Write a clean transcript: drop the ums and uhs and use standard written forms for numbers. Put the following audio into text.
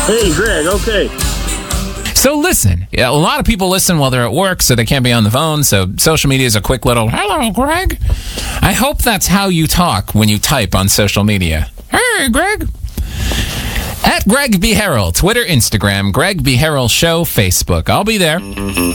Hey, Greg, okay. So listen, a lot of people listen while they're at work, so they can't be on the phone, so social media is a quick little, hello, Greg. I hope that's how you talk when you type on social media. Hey, Greg. At Greg B. Harrell, Twitter, Instagram, Greg B. Harrell Show, Facebook. I'll be there.